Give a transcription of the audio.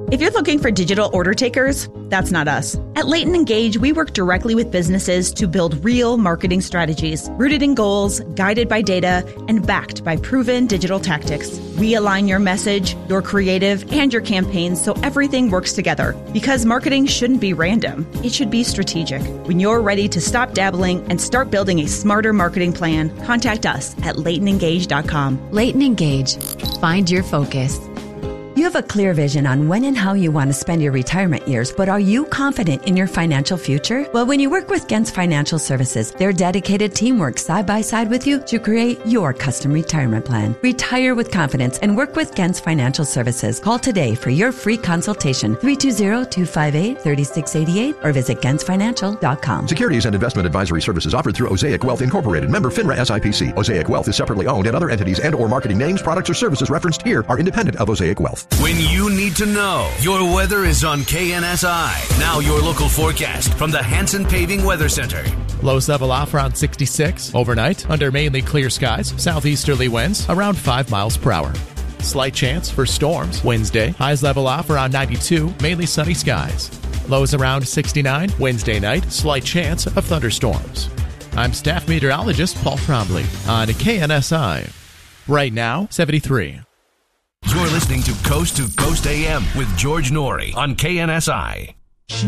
If you're looking for digital order takers, that's not us. At Leighton Engage, we work directly with businesses to build real marketing strategies, rooted in goals, guided by data, and backed by proven digital tactics. We align your message, your creative, and your campaigns so everything works together. Because marketing shouldn't be random, it should be strategic. When you're ready to stop dabbling and start building a smarter marketing plan, contact us at LeightonEngage.com. Leighton Engage. Find your focus. You have a clear vision on when and how you want to spend your retirement years, but are you confident in your financial future? Well, when you work with Gens Financial Services, their dedicated team works side by side with you to create your custom retirement plan. Retire with confidence and work with Gens Financial Services. Call today for your free consultation, 320-258-3688, or visit GensFinancial.com. Securities and investment advisory services offered through Osaic Wealth Incorporated. Member FINRA SIPC. Osaic Wealth is separately owned, and other entities and or marketing names, products, or services referenced here are independent of Osaic Wealth. When you need to know, your weather is on KNSI. Now your local forecast from the Hanson Paving Weather Center. Lows level off around 66. Overnight, under mainly clear skies, southeasterly winds around 5 miles per hour. Slight chance for storms Wednesday. Highs level off around 92, mainly sunny skies. Lows around 69. Wednesday night, slight chance of thunderstorms. I'm staff meteorologist Paul Trombley on KNSI. Right now, 73. You're listening to Coast AM with George Norrie on KNSI.